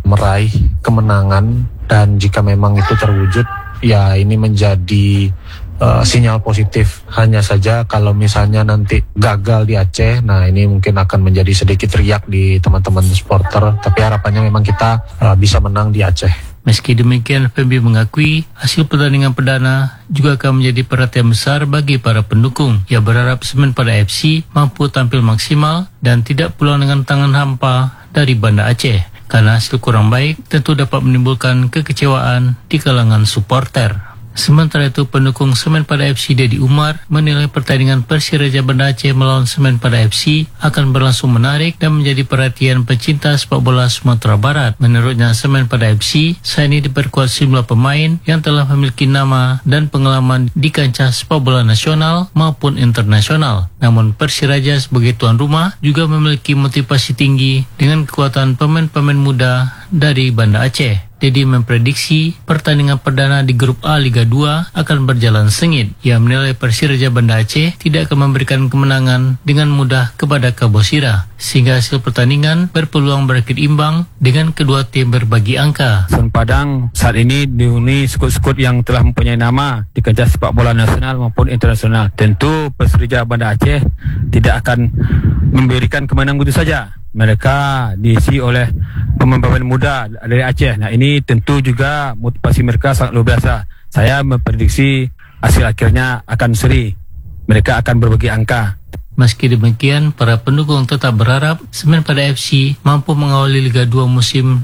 meraih kemenangan, dan jika memang itu terwujud, ya ini menjadi sinyal positif. Hanya saja kalau misalnya nanti gagal di Aceh, nah ini mungkin akan menjadi sedikit riak di teman-teman supporter, tapi harapannya memang kita bisa menang di Aceh. Meski demikian, Fembi mengakui hasil pertandingan perdana juga akan menjadi perhatian besar bagi para pendukung. Ia berharap Semen Padang FC mampu tampil maksimal dan tidak pulang dengan tangan hampa dari Banda Aceh, karena hasil kurang baik tentu dapat menimbulkan kekecewaan di kalangan supporter. Sementara itu, pendukung Semen Padang FC Dedi Umar menilai pertandingan Persiraja Banda Aceh melawan Semen Padang FC akan berlangsung menarik dan menjadi perhatian pecinta sepak bola Sumatera Barat. Menurutnya, Semen Padang FC saat ini diperkuat sejumlah pemain yang telah memiliki nama dan pengalaman di kancah sepak bola nasional maupun internasional. Namun Persiraja sebagai tuan rumah juga memiliki motivasi tinggi dengan kekuatan pemain-pemain muda dari Banda Aceh. Dedi memprediksi pertandingan perdana di grup A Liga 2 akan berjalan sengit. Ia menilai Persiraja Banda Aceh tidak akan memberikan kemenangan dengan mudah kepada Kabosira, sehingga hasil pertandingan berpeluang berakhir imbang dengan kedua tim berbagi angka. Semen Padang saat ini dihuni skut-skut yang telah mempunyai nama di kancah sepak bola nasional maupun internasional. Tentu Persiraja Banda Aceh tidak akan memberikan kemenangan begitu saja. Mereka diisi oleh pemain-pemain muda dari Aceh. Nah, ini tentu juga motivasi mereka sangat luar biasa. Saya memprediksi hasil akhirnya akan seri. Mereka akan berbagi angka. Meski demikian, para pendukung tetap berharap Semen Padang FC mampu mengawali Liga 2 musim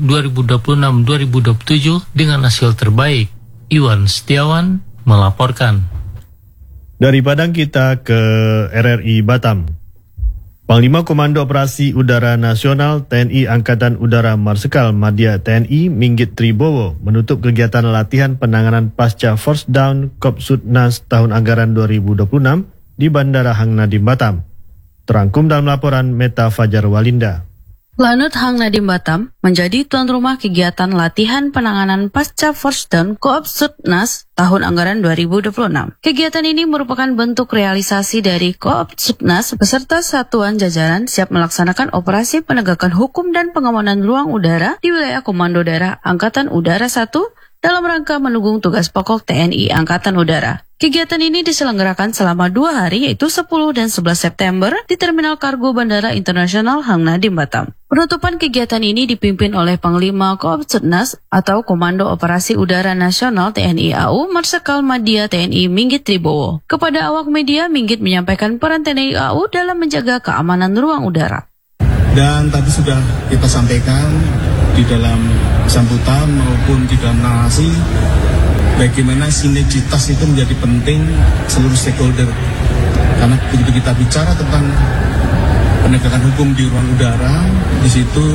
2026-2027 dengan hasil terbaik. Iwan Setiawan melaporkan. Dari Padang kita ke RRI Batam. Panglima Komando Operasi Udara Nasional TNI Angkatan Udara Marsikal Madya TNI Minggit Tribowo menutup kegiatan latihan penanganan pasca Force Down Kopsudnas tahun anggaran 2026 di Bandara Hang Nadim Batam. Terangkum dalam laporan Meta Fajar Walinda. Lanut Hang Nadim Batam menjadi tuan rumah kegiatan latihan penanganan pasca Force Down Kopsudnas tahun anggaran 2026. Kegiatan ini merupakan bentuk realisasi dari Kopsudnas beserta satuan jajaran siap melaksanakan operasi penegakan hukum dan pengamanan ruang udara di wilayah Komando Daerah Angkatan Udara 1 dalam rangka mendukung tugas pokok TNI Angkatan Udara. Kegiatan ini diselenggarakan selama 2 hari yaitu 10 dan 11 September di Terminal Kargo Bandara Internasional Hang Nadim Batam. Penutupan kegiatan ini dipimpin oleh Panglima Kopsudnas atau Komando Operasi Udara Nasional TNI AU Marsikal Madya TNI Minggit Tribowo. Kepada awak media, Minggit menyampaikan peran TNI AU dalam menjaga keamanan ruang udara. Dan tadi sudah kita sampaikan di dalam sambutan maupun di dalam narasi bagaimana sinergitas itu menjadi penting seluruh stakeholder. Karena begitu kita bicara tentang penegakan hukum di ruang udara, di situ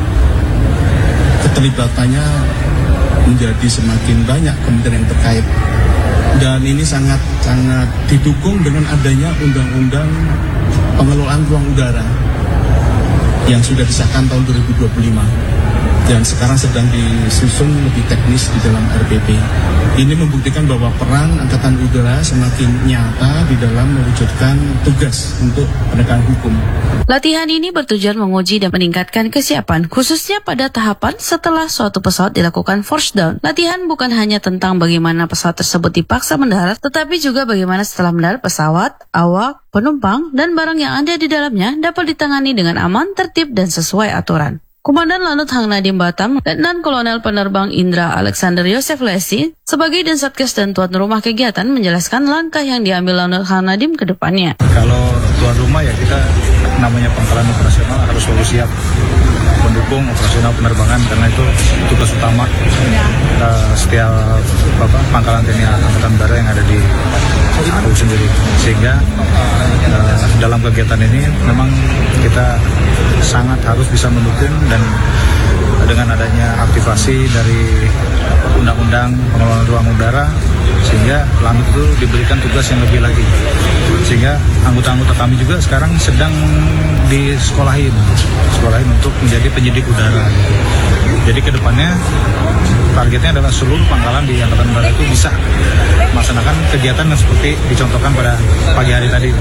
keterlibatannya menjadi semakin banyak kementerian yang terkait. Dan ini sangat didukung dengan adanya undang-undang pengelolaan ruang udara yang sudah disahkan tahun 2025. Dan sekarang sedang disusun lebih teknis di dalam RPP. Ini membuktikan bahwa peran Angkatan Udara semakin nyata di dalam mewujudkan tugas untuk penegakan hukum. Latihan ini bertujuan menguji dan meningkatkan kesiapan, khususnya pada tahapan setelah suatu pesawat dilakukan force down. Latihan bukan hanya tentang bagaimana pesawat tersebut dipaksa mendarat, tetapi juga bagaimana setelah mendarat pesawat, awak, penumpang, dan barang yang ada di dalamnya dapat ditangani dengan aman, tertib, dan sesuai aturan. Komandan Lanut Hang Nadim Batam, Letnan Kolonel Penerbang Indra Alexander Yosef Lesi, sebagai Densatkes dan tuan rumah kegiatan menjelaskan langkah yang diambil Lanut Hang Nadim ke depannya. Kalau tuan rumah ya kita namanya pangkalan operasional harus selalu siap mendukung operasional penerbangan karena itu tugas utama setiap pangkalan TNI Angkatan Udara yang ada di AU sendiri. Sehingga dalam kegiatan ini memang kita sangat harus bisa mendukung dan dengan adanya aktivasi dari undang-undang pengelolaan ruang udara sehingga Lanut itu diberikan tugas yang lebih lagi. Sehingga anggota-anggota kami juga sekarang sedang disekolahin untuk menjadi penyidik udara. Jadi kedepannya targetnya adalah seluruh pangkalan di Angkatan Udara itu bisa melaksanakan kegiatan yang seperti dicontohkan pada pagi hari tadi.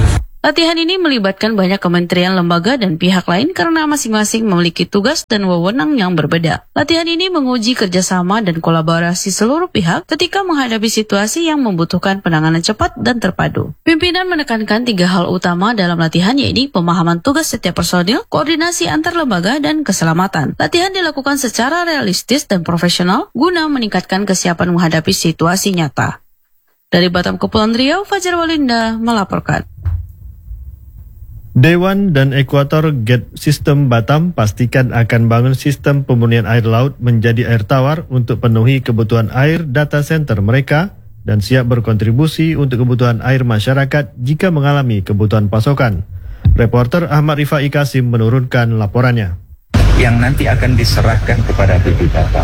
Latihan ini melibatkan banyak kementerian, lembaga, dan pihak lain karena masing-masing memiliki tugas dan wewenang yang berbeda. Latihan ini menguji kerjasama dan kolaborasi seluruh pihak ketika menghadapi situasi yang membutuhkan penanganan cepat dan terpadu. Pimpinan menekankan 3 hal utama dalam latihan, yaitu pemahaman tugas setiap personil, koordinasi antar lembaga, dan keselamatan. Latihan dilakukan secara realistis dan profesional guna meningkatkan kesiapan menghadapi situasi nyata. Dari Batam Kepulauan Riau, Fajar Walinda melaporkan. Dewan dan Ekuator Gate System Batam pastikan akan bangun sistem pemurnian air laut menjadi air tawar untuk penuhi kebutuhan air data center mereka dan siap berkontribusi untuk kebutuhan air masyarakat jika mengalami kebutuhan pasokan. Reporter Ahmad Rifai Kasim menurunkan laporannya. Yang nanti akan diserahkan kepada BPDATA.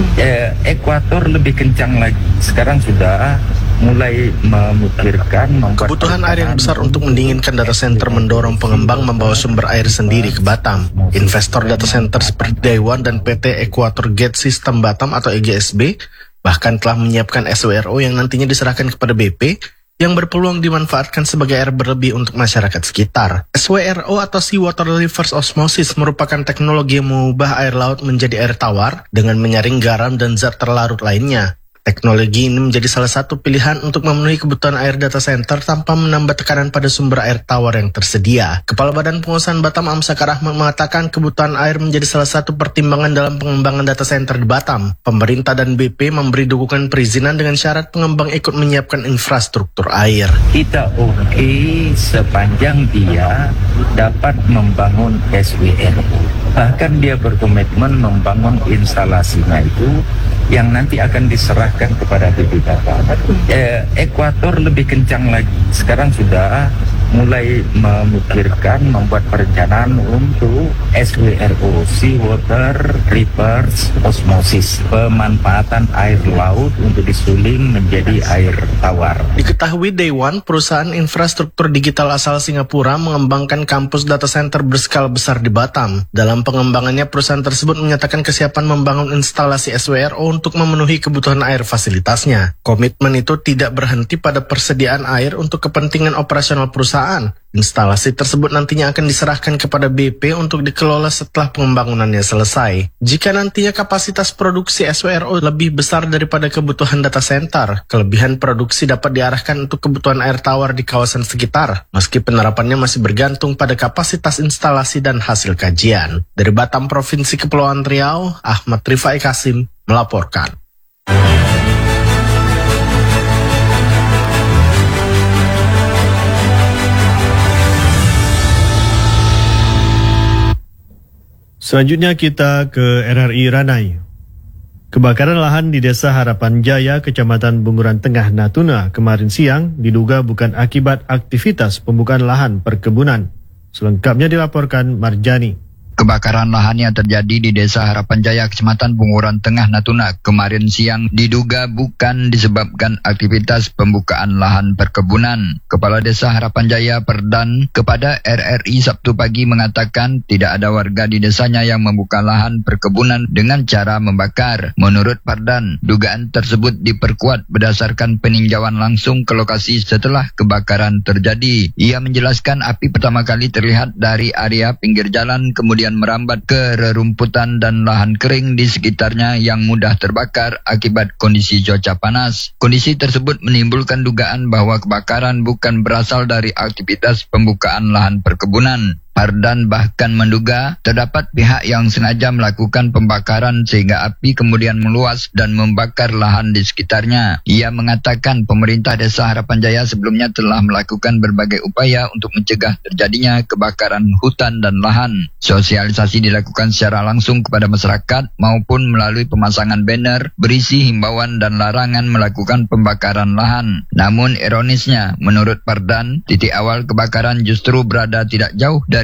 Ekuator lebih kencang lagi. Sekarang sudah mulai memikirkan kebutuhan air yang besar untuk mendinginkan data center mendorong pengembang membawa sumber air sendiri ke Batam. Investor data center seperti Dewan dan PT Ekuator Gate System Batam atau EGSB bahkan telah menyiapkan SWRO yang nantinya diserahkan kepada BP yang berpeluang dimanfaatkan sebagai air berlebih untuk masyarakat sekitar. SWRO atau Seawater Reverse Osmosis merupakan teknologi yang mengubah air laut menjadi air tawar dengan menyaring garam dan zat terlarut lainnya. Teknologi ini menjadi salah satu pilihan untuk memenuhi kebutuhan air data center tanpa menambah tekanan pada sumber air tawar yang tersedia. Kepala Badan Pengusahaan Batam Amsakar Ahmad mengatakan kebutuhan air menjadi salah satu pertimbangan dalam pengembangan data center di Batam. Pemerintah dan BP memberi dukungan perizinan dengan syarat pengembang ikut menyiapkan infrastruktur air. Kita oke sepanjang dia dapat membangun SWRO. Bahkan dia berkomitmen membangun instalasinya itu yang nanti akan diserahkan kepada BPDATA. Ekuator lebih kencang lagi. Sekarang sudah mulai memikirkan membuat perencanaan untuk SWRO, Seawater Reverse Osmosis, pemanfaatan air laut untuk disuling menjadi air tawar. Diketahui Dewan, perusahaan infrastruktur digital asal Singapura, mengembangkan kampus data center berskala besar di Batam. Dalam pengembangannya, perusahaan tersebut menyatakan kesiapan membangun instalasi SWRO untuk memenuhi kebutuhan air fasilitasnya. Komitmen itu tidak berhenti pada persediaan air untuk kepentingan operasional perusahaan. Instalasi tersebut nantinya akan diserahkan kepada BP untuk dikelola setelah pengembangannya selesai. Jika nantinya kapasitas produksi SWRO lebih besar daripada kebutuhan data center, kelebihan produksi dapat diarahkan untuk kebutuhan air tawar di kawasan sekitar, meski penerapannya masih bergantung pada kapasitas instalasi dan hasil kajian. Dari Batam, Provinsi Kepulauan Riau, Ahmad Rifai Kasim melaporkan. Selanjutnya kita ke RRI Ranai. Kebakaran lahan di Desa Harapan Jaya, Kecamatan Bunguran Tengah, Natuna kemarin siang diduga bukan akibat aktivitas pembukaan lahan perkebunan. Selengkapnya dilaporkan Marjani. Kebakaran lahan yang terjadi di Desa Harapan Jaya, Kecamatan Bunguran Tengah, Natuna kemarin siang diduga bukan disebabkan aktivitas pembukaan lahan perkebunan. Kepala Desa Harapan Jaya Perdan kepada RRI Sabtu pagi mengatakan tidak ada warga di desanya yang membuka lahan perkebunan dengan cara membakar. Menurut Perdan, dugaan tersebut diperkuat berdasarkan peninjauan langsung ke lokasi setelah kebakaran terjadi. Ia menjelaskan api pertama kali terlihat dari area pinggir jalan, kemudian merambat ke rerumputan dan lahan kering di sekitarnya yang mudah terbakar akibat kondisi cuaca panas. Kondisi tersebut menimbulkan dugaan bahwa kebakaran bukan berasal dari aktivitas pembukaan lahan perkebunan. Pardan bahkan menduga terdapat pihak yang sengaja melakukan pembakaran sehingga api kemudian meluas dan membakar lahan di sekitarnya. Ia mengatakan pemerintah Desa Harapan Jaya sebelumnya telah melakukan berbagai upaya untuk mencegah terjadinya kebakaran hutan dan lahan. Sosialisasi dilakukan secara langsung kepada masyarakat maupun melalui pemasangan banner berisi himbauan dan larangan melakukan pembakaran lahan. Namun ironisnya, menurut Pardan, titik awal kebakaran justru berada tidak jauh dari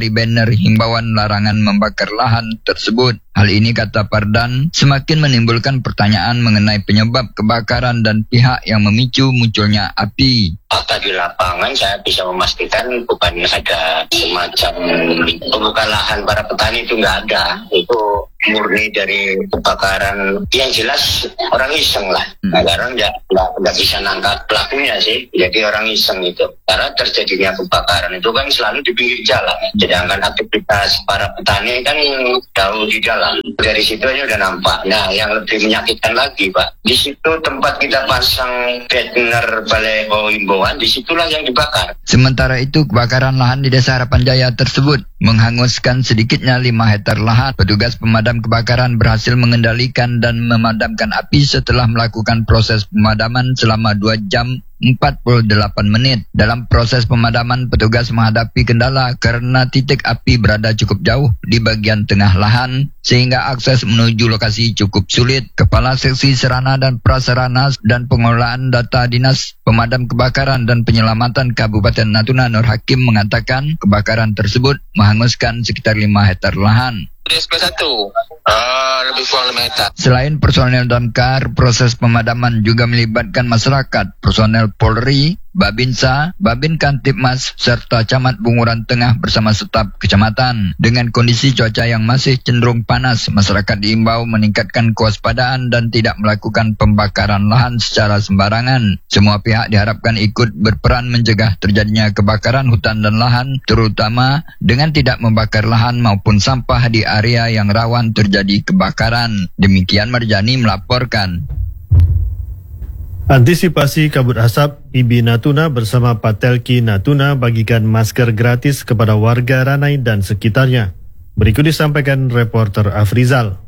dari banner himbauan larangan membakar lahan tersebut. Hal ini, kata Pardan, semakin menimbulkan pertanyaan mengenai penyebab kebakaran dan pihak yang memicu munculnya api. Fakta di lapangan saya bisa memastikan bukan ada semacam pembukaan lahan para petani, itu nggak ada. Itu murni dari kebakaran. Yang jelas orang iseng lah. Karena nggak bisa nangkap pelakunya sih. Jadi orang iseng itu. Karena terjadinya kebakaran itu kan selalu di pinggir jalan. Sedangkan aktivitas para petani kan jauh di dalam. Dari situ aja udah nampak. Nah, yang lebih menyakitkan lagi, Pak, di situ tempat kita pasang banner baleho himbauan, disitulah yang dibakar. Sementara itu, kebakaran lahan di Desa Harapan Jaya tersebut menghanguskan sedikitnya 5 hektar lahan. Petugas pemadam kebakaran berhasil mengendalikan dan memadamkan api setelah melakukan proses pemadaman selama 2 jam 48 menit. Dalam proses pemadaman, petugas menghadapi kendala karena titik api berada cukup jauh di bagian tengah lahan, sehingga akses menuju lokasi cukup sulit. Kepala Seksi Sarana dan Prasarana dan Pengelolaan Data Dinas Pemadam Kebakaran dan Penyelamatan Kabupaten Natuna, Nur Hakim, mengatakan kebakaran tersebut menghanguskan sekitar 5 hektar lahan. SP1, lebih kurang 5 hektar. Selain personel damkar, proses pemadaman juga melibatkan masyarakat, personel Polri, Babinsa, Babin Kantipmas, serta Camat Bunguran Tengah bersama staf kecamatan. Dengan kondisi cuaca yang masih cenderung panas, masyarakat diimbau meningkatkan kewaspadaan dan tidak melakukan pembakaran lahan secara sembarangan. Semua pihak diharapkan ikut berperan mencegah terjadinya kebakaran hutan dan lahan, terutama dengan tidak membakar lahan maupun sampah di area yang rawan terjadi kebakaran. Demikian Marjani melaporkan. Antisipasi kabut asap, IBI Natuna bersama Patelki Natuna bagikan masker gratis kepada warga Ranai dan sekitarnya. Berikut disampaikan reporter Afrizal.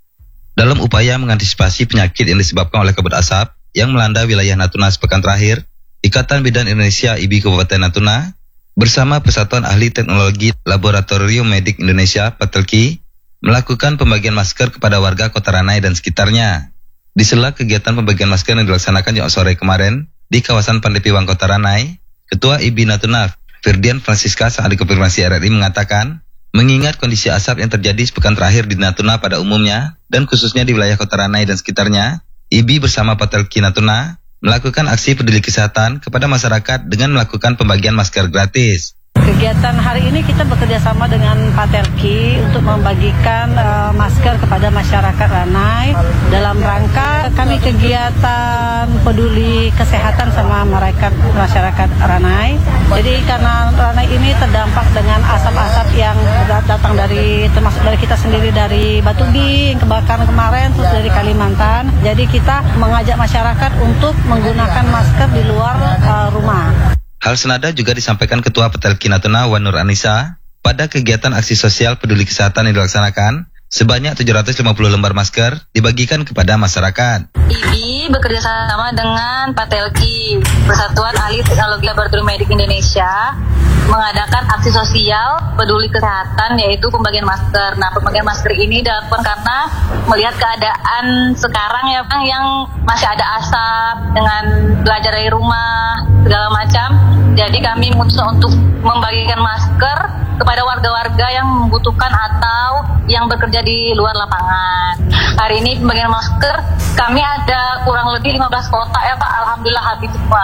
Dalam upaya mengantisipasi penyakit yang disebabkan oleh kabut asap yang melanda wilayah Natuna sepekan terakhir, Ikatan Bidan Indonesia IBI Kabupaten Natuna bersama Persatuan Ahli Teknologi Laboratorium Medik Indonesia Patelki melakukan pembagian masker kepada warga Kota Ranai dan sekitarnya. Di sela kegiatan pembagian masker yang dilaksanakan Jumat sore kemarin di kawasan Pandepiwang Kota Ranai, Ketua IBI Natuna Firdian Francisca saat dikonfirmasi RRI mengatakan, mengingat kondisi asap yang terjadi sepekan terakhir di Natuna pada umumnya dan khususnya di wilayah Kota Ranai dan sekitarnya, IBI bersama Patelki Natuna melakukan aksi peduli kesehatan kepada masyarakat dengan melakukan pembagian masker gratis. Kegiatan hari ini kita bekerja sama dengan Patelki untuk membagikan masker kepada masyarakat Ranai dalam rangka kami kegiatan peduli kesehatan sama masyarakat Ranai. Jadi karena Ranai ini terdampak dengan asap-asap yang datang termasuk dari kita sendiri, dari Batubing, kebakaran kemarin, terus dari Kalimantan. Jadi kita mengajak masyarakat untuk menggunakan masker di luar rumah. Hal senada juga disampaikan Ketua Patelki Natuna Wan Nur Anissa pada kegiatan aksi sosial peduli kesehatan yang dilaksanakan. Sebanyak 750 lembar masker dibagikan kepada masyarakat. IBI bekerja sama dengan Patelki, Persatuan Ahli Teknologi Laboratorium Medik Indonesia, mengadakan aksi sosial peduli kesehatan, yaitu pembagian masker. Nah, pembagian masker ini dilakukan karena melihat keadaan sekarang ya, Bang, yang masih ada asap dengan belajar dari rumah segala macam. Jadi kami memutuskan untuk membagikan masker kepada warga-warga yang membutuhkan atau yang bekerja di luar lapangan. Hari ini pembagian masker kami ada kurang lebih 15 kotak ya Pak. Alhamdulillah habis semua.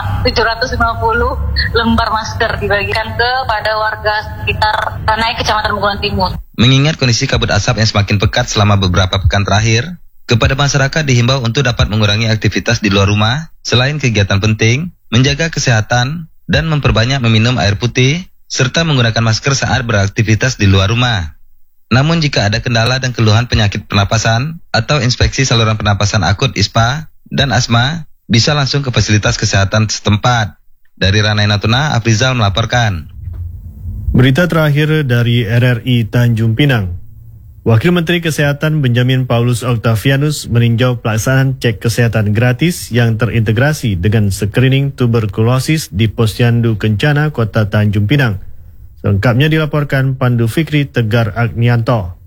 750 lembar masker dibagikan kepada warga sekitar Ranai, Kecamatan Bunguran Timur. Mengingat kondisi kabut asap yang semakin pekat selama beberapa pekan terakhir, kepada masyarakat dihimbau untuk dapat mengurangi aktivitas di luar rumah selain kegiatan penting, menjaga kesehatan, dan memperbanyak meminum air putih, serta menggunakan masker saat beraktivitas di luar rumah. Namun jika ada kendala dan keluhan penyakit pernapasan atau inspeksi saluran pernapasan akut ISPA dan asma, bisa langsung ke fasilitas kesehatan setempat. Dari Ranai Natuna, Afrizal melaporkan. Berita terakhir dari RRI Tanjung Pinang. Wakil Menteri Kesehatan Benjamin Paulus Octavianus meninjau pelaksanaan cek kesehatan gratis yang terintegrasi dengan screening tuberkulosis di Posyandu Kencana, Kota Tanjung Pinang. Selengkapnya dilaporkan Pandu Fikri Tegar Agnianto.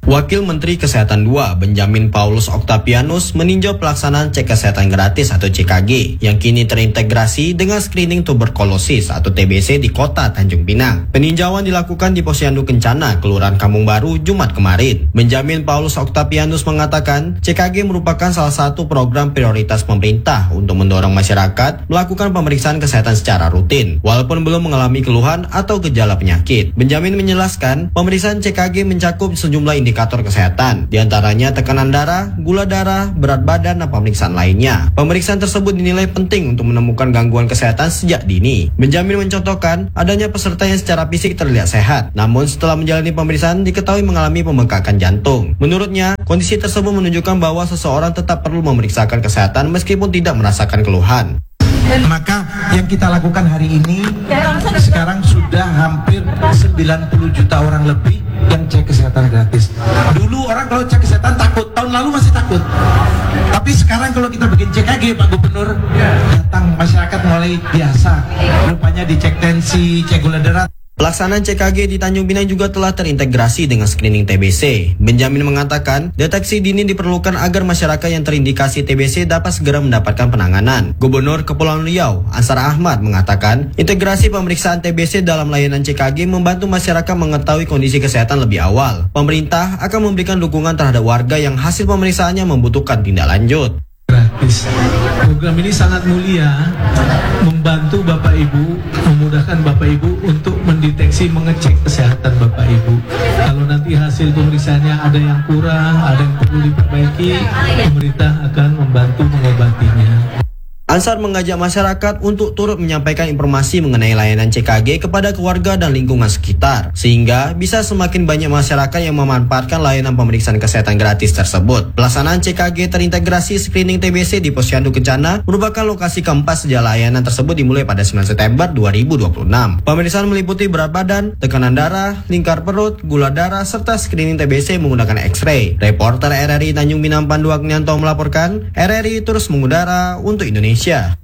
Wakil Menteri Kesehatan II, Benjamin Paulus Octavianus, meninjau pelaksanaan cek kesehatan gratis atau CKG yang kini terintegrasi dengan screening tuberkulosis atau TBC di kota Tanjung Pinang. Peninjauan dilakukan di Posyandu Kencana, Kelurahan Kampung Baru, Jumat kemarin. Benjamin Paulus Octavianus mengatakan, CKG merupakan salah satu program prioritas pemerintah untuk mendorong masyarakat melakukan pemeriksaan kesehatan secara rutin, walaupun belum mengalami keluhan atau gejala penyakit. Benjamin menjelaskan, pemeriksaan CKG mencakup sejumlah indikator kesehatan, diantaranya tekanan darah, gula darah, berat badan, dan pemeriksaan lainnya. Pemeriksaan tersebut dinilai penting untuk menemukan gangguan kesehatan sejak dini. Benjamin mencontohkan adanya peserta yang secara fisik terlihat sehat, namun setelah menjalani pemeriksaan diketahui mengalami pembengkakan jantung. Menurutnya, kondisi tersebut menunjukkan bahwa seseorang tetap perlu memeriksakan kesehatan meskipun tidak merasakan keluhan. Maka yang kita lakukan hari ini sekarang sudah hampir 90 juta orang lebih yang cek kesehatan gratis. Dulu orang kalau cek kesehatan takut, tahun lalu masih takut. Tapi sekarang kalau kita bikin CKG, Pak Gubernur, datang masyarakat mulai biasa. Rupanya dicek tensi, cek gula darah. Pelaksanaan CKG di Tanjung Pinang juga telah terintegrasi dengan screening TBC. Benjamin mengatakan, deteksi dini diperlukan agar masyarakat yang terindikasi TBC dapat segera mendapatkan penanganan. Gubernur Kepulauan Riau, Ansar Ahmad, mengatakan, integrasi pemeriksaan TBC dalam layanan CKG membantu masyarakat mengetahui kondisi kesehatan lebih awal. Pemerintah akan memberikan dukungan terhadap warga yang hasil pemeriksaannya membutuhkan tindak lanjut. Gratis. Program ini sangat mulia, membantu Bapak Ibu, memudahkan Bapak Ibu untuk mendeteksi, mengecek kesehatan Bapak Ibu. Kalau nanti hasil pemeriksaannya ada yang kurang, ada yang perlu diperbaiki, pemerintah akan membantu mengobatinya. Ansar mengajak masyarakat untuk turut menyampaikan informasi mengenai layanan CKG kepada keluarga dan lingkungan sekitar, sehingga bisa semakin banyak masyarakat yang memanfaatkan layanan pemeriksaan kesehatan gratis tersebut. Pelaksanaan CKG terintegrasi screening TBC di Posyandu Kencana merupakan lokasi keempat sejak layanan tersebut dimulai pada 9 September 2026. Pemeriksaan meliputi berat badan, tekanan darah, lingkar perut, gula darah, serta screening TBC menggunakan X-ray. Reporter RRI Tanjung Pinang Pandu Agnianto melaporkan, RRI terus mengudara untuk Indonesia.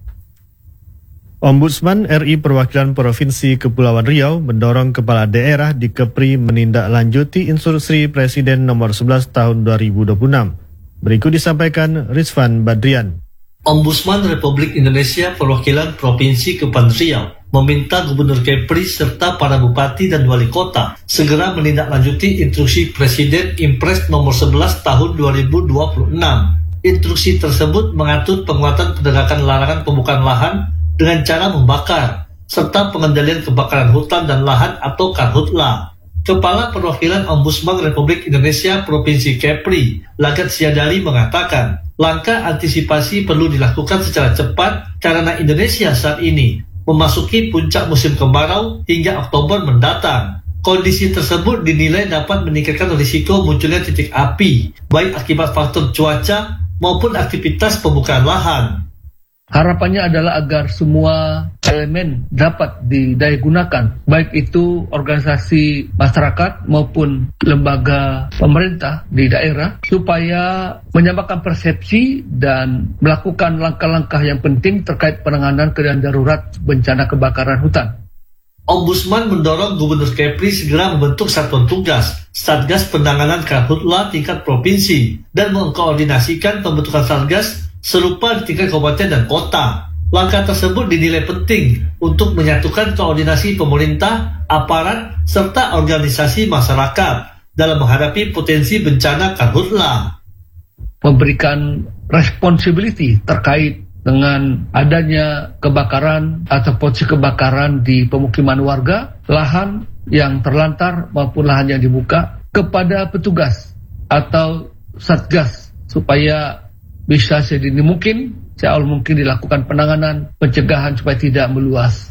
Ombudsman RI Perwakilan Provinsi Kepulauan Riau mendorong kepala daerah di Kepri menindaklanjuti instruksi Presiden nomor 11 tahun 2026. Berikut disampaikan Rizvan Badrian. Ombudsman Republik Indonesia Perwakilan Provinsi Kepulauan Riau meminta Gubernur Kepri serta para bupati dan wali kota segera menindaklanjuti instruksi Presiden Impres nomor 11 tahun 2026. Instruksi tersebut mengatur penguatan penegakan larangan pembukaan lahan dengan cara membakar, serta pengendalian kebakaran hutan dan lahan atau Karhutla. Kepala Perwakilan Ombudsman Republik Indonesia Provinsi Kepri, Lagat Siadari mengatakan, langkah antisipasi perlu dilakukan secara cepat karena Indonesia saat ini memasuki puncak musim kemarau hingga Oktober mendatang. Kondisi tersebut dinilai dapat meningkatkan risiko munculnya titik api, baik akibat faktor cuaca maupun aktivitas pembukaan lahan. Harapannya adalah agar semua elemen dapat didayagunakan, baik itu organisasi masyarakat maupun lembaga pemerintah di daerah, supaya menyamakan persepsi dan melakukan langkah-langkah yang penting terkait penanganan keadaan darurat bencana kebakaran hutan. Ombudsman mendorong Gubernur Kepri segera membentuk satuan tugas Satgas Penanganan Karhutla tingkat provinsi dan mengkoordinasikan pembentukan Satgas serupa di tingkat kabupaten dan kota. Langkah tersebut dinilai penting untuk menyatukan koordinasi pemerintah, aparat, serta organisasi masyarakat dalam menghadapi potensi bencana Karhutla. Memberikan responsibility terkait dengan adanya kebakaran atau potensi kebakaran di pemukiman warga, lahan yang terlantar maupun lahan yang dibuka kepada petugas atau satgas supaya bisa sedini mungkin, seawal mungkin dilakukan penanganan, pencegahan supaya tidak meluas.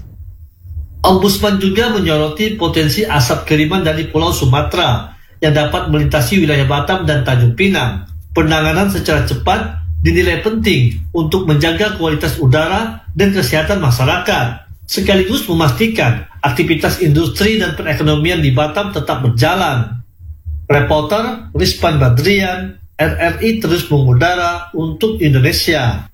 Ombudsman juga menyoroti potensi asap kiriman dari Pulau Sumatera yang dapat melintasi wilayah Batam dan Tanjung Pinang. Penanganan secara cepat dinilai penting untuk menjaga kualitas udara dan kesehatan masyarakat, sekaligus memastikan aktivitas industri dan perekonomian di Batam tetap berjalan. Reporter Rizvan Badrian, RRI terus mengudara untuk Indonesia.